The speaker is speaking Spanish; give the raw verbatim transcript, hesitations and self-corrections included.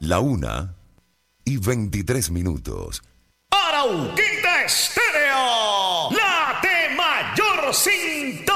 La una y veintitrés minutos. Arauquita Estéreo, la de mayor sintonía.